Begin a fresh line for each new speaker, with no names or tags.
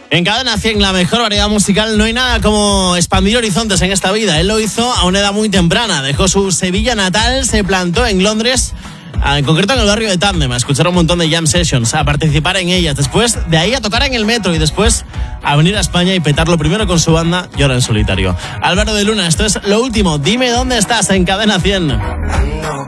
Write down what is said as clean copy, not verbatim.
En Cadena 100, la mejor variedad musical. No hay nada como expandir horizontes en esta vida. Él lo hizo a una edad muy temprana. Dejó su Sevilla natal, se plantó en Londres, en concreto en el barrio de Tandem, a escuchar un montón de jam sessions, a participar en ellas. Después de ahí a tocar en el metro y después a venir a España y petarlo primero con su banda y ahora en solitario. Álvaro de Luna, esto es Lo Último. Dime dónde estás en Cadena 100.
Ando